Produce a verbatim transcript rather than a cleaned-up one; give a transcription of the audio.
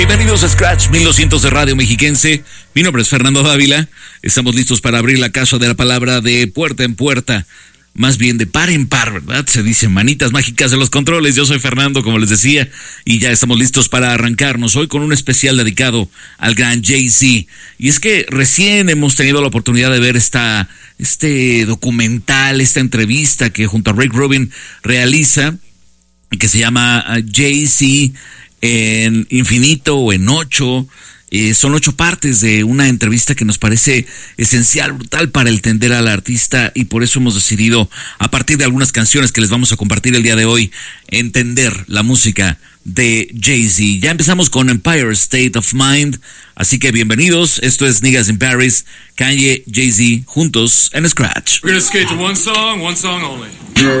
Bienvenidos a Scratch mil doscientos de Radio Mexiquense. Mi nombre es Fernando Dávila. Estamos listos para abrir la casa de la palabra de puerta en puerta. Más bien de par en par, ¿verdad? Se dice manitas mágicas de los controles. Yo soy Fernando, como les decía, y ya estamos listos para arrancarnos hoy con un especial dedicado al gran Jay-Z. Y es que recién hemos tenido la oportunidad de ver esta, este documental, esta entrevista que junto a Rick Rubin realiza, que se llama Jay-Z en infinito o en ocho. Eh, son ocho partes de una entrevista que nos parece esencial, brutal para entender al artista, y por eso hemos decidido, a partir de algunas canciones que les vamos a compartir el día de hoy, entender la música de Jay-Z. Ya empezamos con Empire State of Mind, así que bienvenidos. Esto es Niggas in Paris, Kanye, Jay-Z juntos en Scratch. We're gonna skate to one song, one song only.